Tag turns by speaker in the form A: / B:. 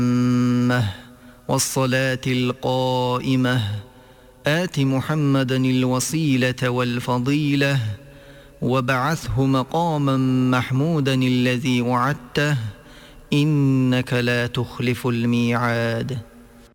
A: والصلاة القائمة آت محمدا الوسيلة والفضيلة وابعثه مقاما محمودا الذي وعدته إنك لا تخلف الميعاد.